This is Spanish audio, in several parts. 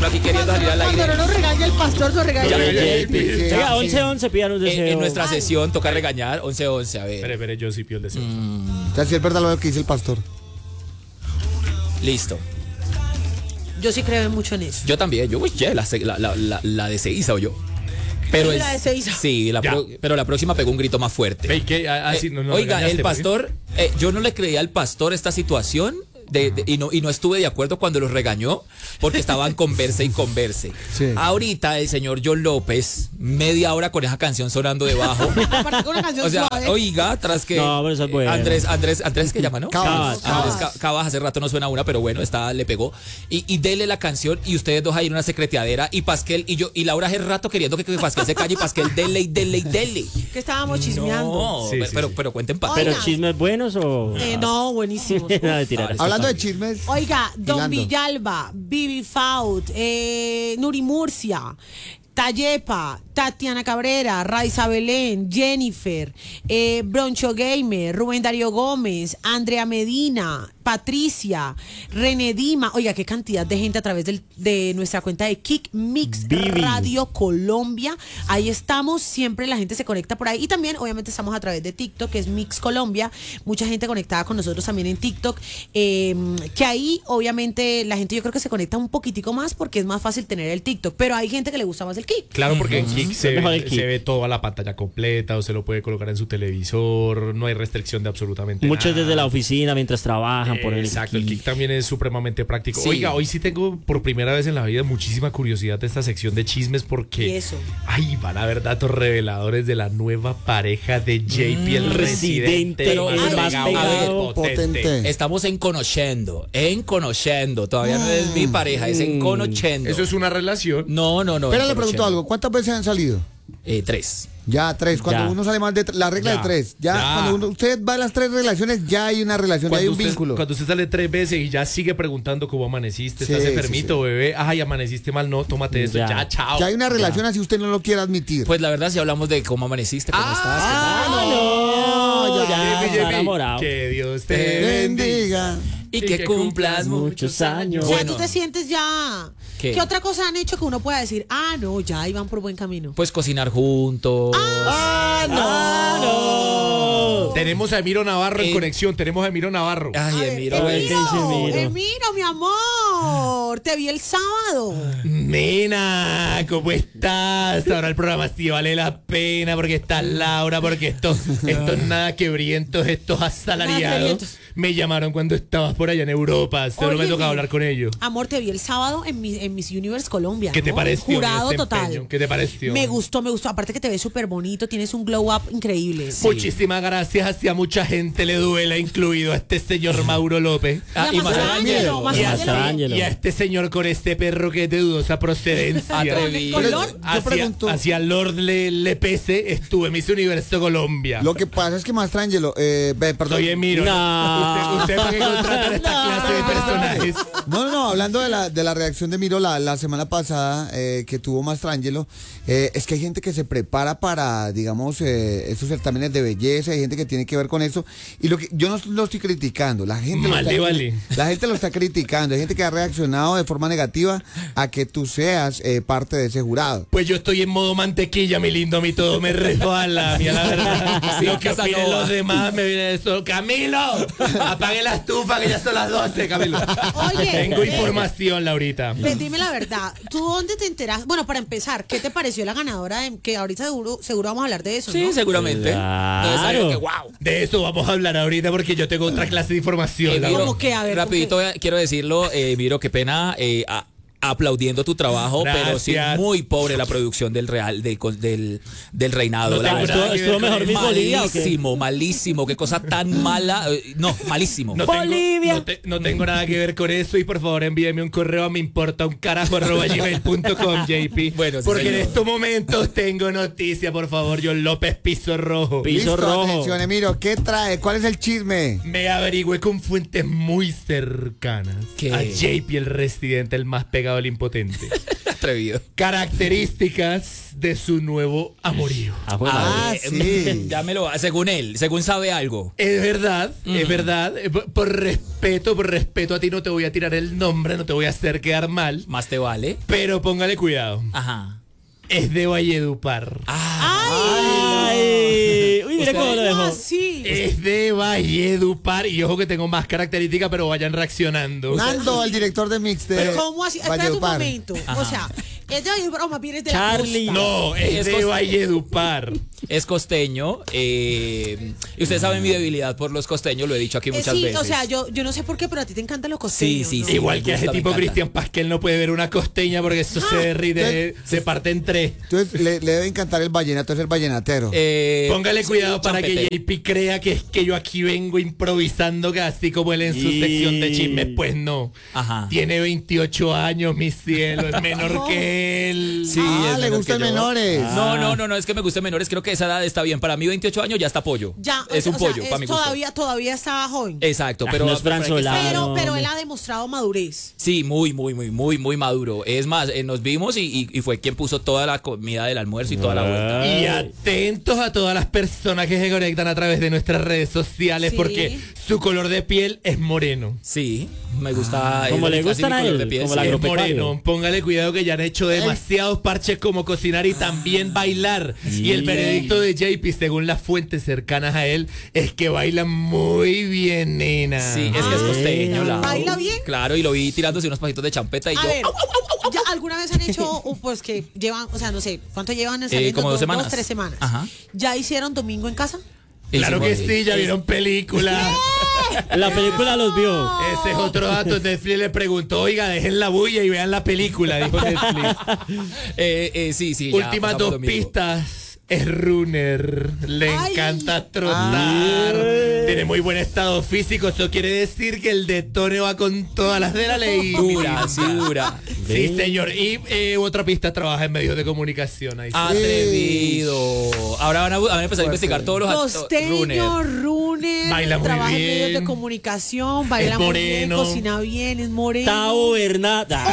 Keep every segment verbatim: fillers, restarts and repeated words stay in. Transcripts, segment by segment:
uno aquí queriendo salir al aire. Cuando no nos regaña el pastor, nos regaña el J P. Oiga, once once, pídanos En, deseo. en nuestra sesión toca regañar, once once, a ver. Espere, espere, yo sí pido el deseo. O sea, si es verdad lo que dice el pastor. Listo. Yo sí creo mucho en eso. Yo también, yo, uy, yeah, la, la, la, la, la de Seiza o yo. Pero La es, de Seiza. Sí, la pro, pero la próxima pegó un grito más fuerte. Ve, ¿qué? Ah, ah, sí, no, no, Oiga, regañaste, el pastor, eh, yo no le creía al pastor esta situación. De, de, y, no, y no estuve de acuerdo cuando los regañó porque estaban converse y converse. Sí. Ahorita el señor John López, media hora con esa canción sonando debajo. Aparte con una canción O sea, suave. oiga, tras que No, pero eso es bueno. Andrés, Andrés, Andrés, ¿qué llama, no? Cabas. Andrés Cabas. Ca- Cabas, hace rato no suena una, pero bueno, está, le pegó. Y, y dele la canción y ustedes dos ahí en una secreteadera y Pasquel y yo, y Laura hace rato queriendo que, que Pasquel se calle y Pasquel dele y dele y dele. Que estábamos chismeando. No, Sí, pero, sí, pero, sí. pero cuenten pa. Oiga. ¿Pero chismes buenos o...? Eh, no, buenísimo. No, mentira, Ah, Hablando de chismes. Oiga, Don Hilando. Villalba, Bibi Faut, eh, Nuri Murcia, Tallepa, Tatiana Cabrera, Raiza Belén, Jennifer, eh, Broncho Gamer, Rubén Darío Gómez, Andrea Medina, Patricia, René Dima. Oiga, qué cantidad de gente a través del- de nuestra cuenta de Kick Mix Vivi. Radio Colombia. Ahí estamos, siempre la gente se conecta por ahí. Y también, obviamente, estamos a través de TikTok, que es Mix Colombia. Mucha gente conectada con nosotros también en TikTok. eh, que ahí, obviamente, la gente yo creo que se conecta un poquitico más porque es más fácil tener el TikTok. Pero hay gente que le gusta más el Kick. Claro, porque en Kik se, Mejor el ve- Kik. se ve toda la pantalla completa, o se lo puede colocar en su televisor, no hay restricción de absolutamente Muchos nada. desde la oficina mientras trabajan por el Exacto, el Kik. Kik también es supremamente práctico. Sí. Oiga, hoy sí tengo por primera vez en la vida muchísima curiosidad de esta sección de chismes porque... ¿Y eso? Ay, van a haber datos reveladores de la nueva pareja de J P, el residente. Residente, pero más el más pegado, pegado, potente. Estamos en conociendo, en conociendo. Todavía no es mi pareja, es en conociendo. Eso es una relación. No, no, no. Pero en le pregunto conociendo. algo. ¿Cuántas veces han salido? Eh, tres. Ya, tres. Cuando Ya. uno sale más de tre- la regla Ya. de tres. Ya, Ya. cuando uno- usted va a las tres relaciones, ya hay una relación, ya hay Cuando un usted, vínculo. cuando usted sale tres veces y ya sigue preguntando cómo amaneciste, Sí, estás sí, enfermito, sí. bebé, ay, amaneciste mal, no, tómate esto, Ya. ya, chao. Ya hay una relación así usted no lo quiere admitir. Pues la verdad, si hablamos de cómo amaneciste, cómo estás. Ah, no, ya, ya, J P, está enamorado. Que Dios te Te bendiga. Bendiga. Y Y que que cumplas cumplas muchos años. O sea, Bueno, tú te sientes ya. ¿Qué? ¿Qué? otra cosa han hecho que uno pueda decir, ah, no, ya ahí van por buen camino? pues cocinar juntos. ¡Ah, no! Ah, no. Tenemos a Emiro Navarro en Eh. conexión, tenemos a Emiro Navarro. Ay, Ay, Emiro. Emiro. eh. ¿Qué dice Emiro? Emiro, mi amor, te vi el sábado. Nena, ¿cómo estás? Ahora el programa sí vale la pena porque está Laura, porque estos, estos nada quebrientos, estos asalariados quebrientos. me llamaron cuando estabas por allá en Europa. Solo me Óyeme. toca hablar con ellos. Amor, te vi el sábado en, mi, en Miss Universe Colombia. ¿Qué te ¿no? pareció Jurado mi total. desempeño? ¿Qué te pareció? Me gustó, me gustó. Aparte que te ves súper bonito, tienes un glow up increíble. Muchísimas gracias, hacia mucha gente le duela, incluido a este señor Mauro López. Ah, y Y a Mastrangelo. Mastrangelo, Y a, Mastrangelo. y a este señor con este perro que es de dudosa procedencia. Atrevido. Con Pero Lord. yo Hacia, pregunto, hacia Lord Le, Le Pese estuve en Miss Universo Colombia. lo que pasa es que Mastrangelo, eh, ve, perdón. Soy Emiro. No. ¿Usted, usted para qué contratar esta No. clase de personajes? No, no, no, hablando de la, de la reacción de Miro la, la semana pasada eh, que tuvo Mastrangelo, eh, es que hay gente que se prepara para, digamos, eh, esos certámenes de belleza, hay gente que tiene que ver con eso, y lo que yo no lo estoy criticando, la gente, lo Mal está, de vale. la gente lo está criticando, hay gente que ha reaccionado de forma negativa a que tú seas eh, parte de ese jurado. Pues yo estoy en modo mantequilla, mi lindo, a mí todo me resbala, mira la verdad. Sí, Lo que Casanova. opinen los demás me viene de eso. ¡Camilo! Apague la estufa que ya son las doce, Camilo. Oye, Tengo ve, información, Laurita. ve, dime la verdad. ¿Tú dónde te enteras? Bueno, para empezar, ¿qué te pareció la ganadora? De, que ahorita seguro, seguro vamos a hablar de eso, Sí, ¿no? seguramente. Claro. Entonces, algo que, wow. De eso vamos a hablar ahorita porque yo tengo otra clase de información. Eh, Laura. Miro, ¿Cómo que? A ver, rapidito eh, quiero decirlo, eh, Miro, qué pena, eh, a- aplaudiendo tu trabajo, pero sí Gracias. muy pobre la producción del real, de- con- del, del reinado. No la tengo verdad. nada ¿Estuvo, que ver estuvo con mejor eso. Miss Bolivia o qué? Malísimo, malísimo, qué cosa tan mala. eh, No, malísimo. No tengo, Bolivia. no, te- no tengo nada que ver con eso y por favor envíeme un correo a me importa un carajo arroba gmail punto com, J P. Bueno, sí, porque en señor. estos momentos tengo noticia, por favor, John López Piso Rojo. Piso Listo, rojo. atención, Emiro, ¿qué trae? ¿Cuál es el chisme? Me averigüé con fuentes muy cercanas ¿Qué? a J P, el residente, el más pegado al impotente. atrevido. Características de su nuevo amorío. Ah, bueno, Ah, Eh, sí. Ya me lo según él, según sabe algo. Es verdad, es verdad. Eh, Por, por respeto, por respeto a ti no te voy a tirar el nombre, no te voy a hacer quedar mal. Más te vale. Pero póngale cuidado. Ajá. Es de Valledupar. Ay, uy, mire Usted- cómo lo ¿Cómo dejó. así? Es de Valledupar. Y ojo que tengo más características, pero vayan reaccionando. Nando, el director de Mix de ¿Cómo así? Espera un Valledupar. momento. O sea, es de Valledupar o más bien es de Charlie. la costa. No, es, Es de cosa- Valledupar. Es costeño. eh, y ustedes saben mi debilidad por los costeños, lo he dicho aquí Eh, muchas sí, veces. o sea, yo, yo no sé por qué, pero a ti te encantan los costeños. Sí, sí, ¿no? sí. Igual me que a ese gusta, me tipo encanta. Cristian Pasquel no puede ver una costeña porque eso se derrite, se parte en tres. Entonces le, le debe encantar el vallenato, es el vallenatero. Eh, Póngale sí, cuidado para que champetero. J P crea que es que yo aquí vengo improvisando casi como él en su Y- sección de chismes. Pues no. Ajá. Tiene veintiocho años, mi cielo. Es menor que él. Sí, ah, es le menor gustan que yo. menores. No, no, no, no, es que me gusten menores. Creo que esa edad está bien. Para mí, veintiocho años ya está pollo. Ya, es o un sea, pollo, es para mi gusto. todavía, todavía está joven. Exacto, Ah, pero. no es Fran pero hay que estar- Solano. pero, no, pero hombre. él ha demostrado madurez. Sí, muy, muy, muy, muy, muy maduro. Es más, eh, nos vimos y, y- y fue quien puso toda la comida del almuerzo y toda la vuelta. Y atentos a todas las personas que se conectan a través de nuestras redes sociales Sí. porque su color de piel es moreno. Sí, me gusta. Como es le casi gustan mi a color él, de piel, como sí. la Es agropecuario. moreno. Póngale cuidado que ya han hecho demasiados parches como cocinar y también bailar. Y el veredicto de J P, según las fuentes cercanas a él, es que baila muy bien, nena. Sí, es que es costeño. La, ¿Baila bien? Claro, y lo vi tirándose unos pasitos de champeta y A yo. ver, ¿ya ¿alguna vez han hecho, o pues que llevan, o sea, no sé, ¿cuánto llevan saliendo? Eh, como dos semanas. tres semanas. Ajá. ¿Ya hicieron domingo en casa? Claro que Hicimos- sí, ya vieron película. La película los vio. Ese es otro dato. Netflix le preguntó, oiga, dejen la bulla y vean la película, dijo Netflix. Eh, eh, sí, sí. ya Últimas pasamos dos domingo. pistas. Es runner, le Ay. encanta trotar, tiene muy buen estado físico, eso quiere decir que el detone va con todas las de la ley. Dura, sí, dura. Sí, señor. Y eh, otra pista, trabaja en medios de comunicación. Ahí sí. Atrevido. Ahora van a, van a empezar a investigar todos los actos- Costeño, runners. runner, Baila muy trabaja en bien. medios de comunicación, baila Es muy bien, moreno. cocina bien, es moreno. Tao Bernata.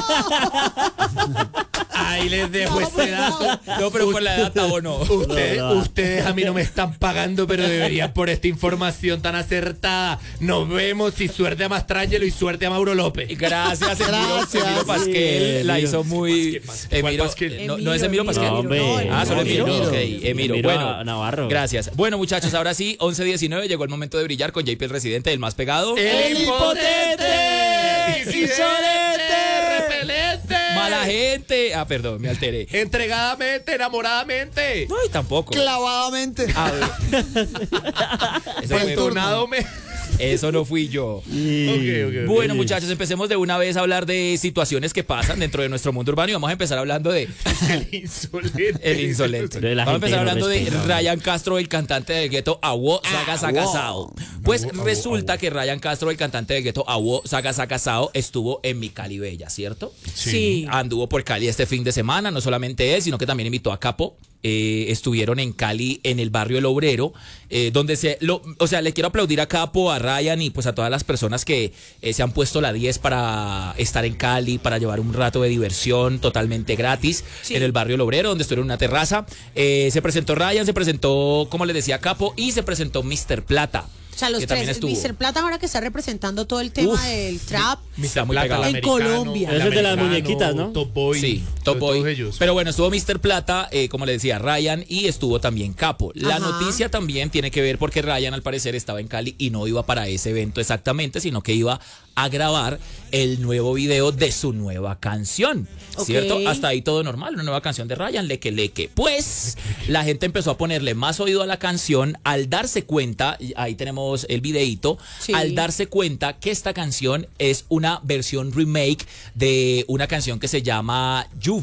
Ahí les dejo No, ese pero dato. No, pero por la edad Tavo no. Ustedes, No, no. ustedes a mí no me están pagando, pero deberían por esta información tan acertada. Nos vemos y suerte a Mastrangelo y suerte a Mauro López. Gracias, Emiro, Gracias. Emiro Pasquel. Sí, la Emiro. hizo muy. Pasquel, ¿cuál Emiro, Pasquel? eh, no, no es Emiro Pasquel. No, hombre. Ah, solo Emiro. Emiro. Ok, Emiro. Emiro Bueno, Navarro. gracias. Bueno, muchachos, ahora sí, once diecinueve, llegó el momento de brillar con J P el residente, el más pegado. ¡El impotente! ¡Insolente! ¡Repelente! Mala gente. Ah, perdón, me alteré. Entregadamente, enamoradamente. No, y tampoco. Clavadamente. A ver. Eso, fue- Afortunado me. eso no fui yo. Ok, ok, ok. Bueno, muchachos, empecemos de una vez a hablar de situaciones que pasan dentro de nuestro mundo urbano y vamos a empezar hablando de El insolente. el insolente. De la Vamos a gente empezar que no hablando de respeta. Ryan Castro, el cantante del gueto Awo Saga Saga Sao. Pues resulta que Ryan Castro, el cantante del gueto Awo Saga Saga Sao, estuvo en mi Cali Bella, ¿cierto? Sí. Anduvo por Cali este fin de semana, no solamente él, sino que también invitó a Capo. Eh, estuvieron en Cali, en el barrio El Obrero, eh, donde se, lo, o sea, le quiero aplaudir a Capo, a Ryan y pues a todas las personas que eh, se han puesto la diez para estar en Cali, para llevar un rato de diversión totalmente gratis Sí. en el barrio El Obrero, donde estuvieron en una terraza. Eh, se presentó Ryan, se presentó, como les decía, Capo, y se presentó mister Plata. O sea, los que también tres. estuvo. mister Plata ahora que está representando todo el tema Uf. del trap. Está muy Plata, pegado. el En americano, Colombia. el Ese es de las americano, muñequitas, ¿no? Top Boy. Sí, Top todos Boy. ellos. Pero bueno, estuvo mister Plata, eh, como le decía, Ryan, y estuvo también Capo. La Ajá. noticia también tiene que ver porque Ryan al parecer estaba en Cali y no iba para ese evento exactamente, sino que iba a grabar el nuevo video de su nueva canción, Ok. ¿cierto? Hasta ahí todo normal, una nueva canción de Ryan, Leque Leque. Pues la gente empezó a ponerle más oído a la canción al darse cuenta, y ahí tenemos el videíto, Sí. al darse cuenta que esta canción es una versión remake de una canción que se llama Lluvia.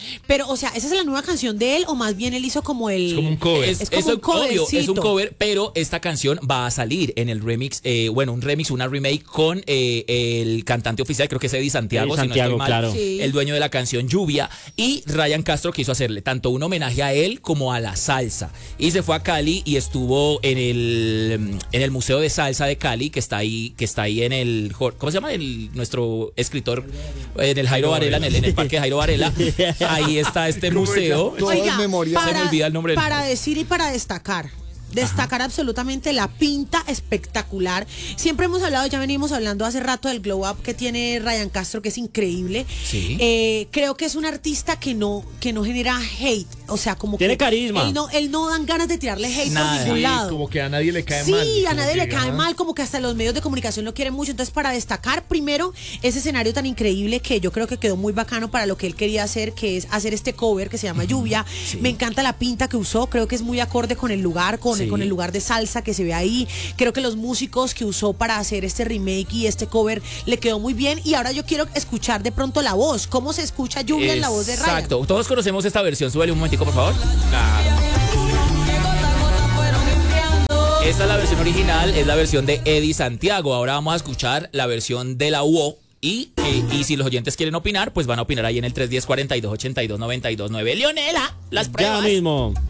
Pero, o sea, ¿esa es la nueva canción de él o más bien él hizo como el... Es como un cover. Es, Es como eso, un covercito. obvio, es un cover, pero esta canción va a salir en el remix, eh, bueno, un remix, una remake con eh, el cantante oficial, creo que es Eddie Santiago, Eddie si Santiago, no estoy mal, claro. Sí. el dueño de la canción Lluvia, y Ryan Castro quiso hacerle tanto un homenaje a él como a la salsa. Y se fue a Cali y estuvo en el en el Museo de Salsa de Cali, que está ahí, que está ahí en el, ¿cómo se llama? El, nuestro escritor, en el Jairo Varela, en el, en el parque de Jairo Varela. Ahí está este museo. Todo es memoria. Se me olvida el nombre del- para decir y para destacar. Destacar absolutamente la pinta espectacular. Siempre hemos hablado, ya venimos hablando hace rato del glow up que tiene Ryan Castro, que es increíble. Sí. Eh, creo que es un artista que no, que no genera hate. O sea, como Tiene que carisma. Él no, él no dan ganas de tirarle hate Nada. por ningún Sí, lado. como que a nadie le cae Sí, mal. a como nadie le que, cae ajá. mal, como que hasta los medios de comunicación lo quieren mucho. Entonces, para destacar primero ese escenario tan increíble que yo creo que quedó muy bacano para lo que él quería hacer, que es hacer este cover que se llama Lluvia. Sí. Me encanta la pinta que usó, creo que es muy acorde con el lugar, con, Sí. con el lugar de salsa que se ve ahí. Creo que los músicos que usó para hacer este remake y este cover le quedó muy bien. Y ahora yo quiero escuchar de pronto la voz. ¿Cómo se escucha Lluvia en la voz de Ryan? Exacto, todos conocemos esta versión. Súbele un momentico, por favor. Esta es la versión original, es la versión de Eddie Santiago. Ahora vamos a escuchar la versión de la U O. Y, eh, y si los oyentes quieren opinar, pues van a opinar ahí en el tres uno cero, cuarenta y dos, ochenta y dos, noventa y dos, nueve. Leonela, las Ya pruebas. mismo.